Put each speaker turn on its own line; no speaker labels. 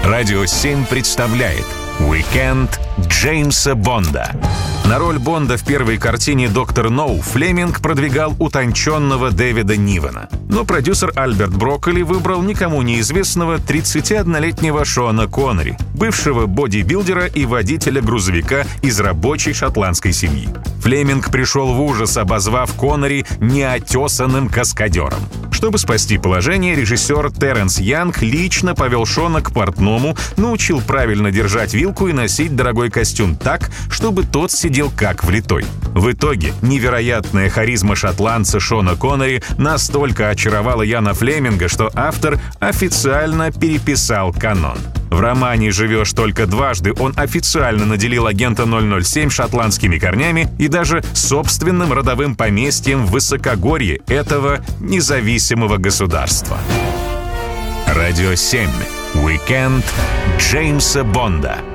Радио 7 представляет «Уикенд Джеймса Бонда». На роль Бонда в первой картине «Доктор Ноу» Флеминг продвигал утонченного Дэвида Нивана. Но продюсер Альберт Брокколи выбрал никому неизвестного 31-летнего Шона Коннери, бывшего бодибилдера и водителя грузовика из рабочей шотландской семьи. Флеминг пришел в ужас, обозвав Коннери неотесанным каскадером. Чтобы спасти положение, режиссер Терренс Янг лично повел Шона к портному, научил правильно держать вилку и носить дорогой костюм так, чтобы тот сидел как влитой. В итоге невероятная харизма шотландца Шона Коннери настолько очаровала Яна Флеминга, что автор официально переписал канон. В романе «Живешь только дважды» он официально наделил агента 007 шотландскими корнями и даже собственным родовым поместьем в высокогорье этого независимого государства. Радио 7. Уикенд Джеймса Бонда.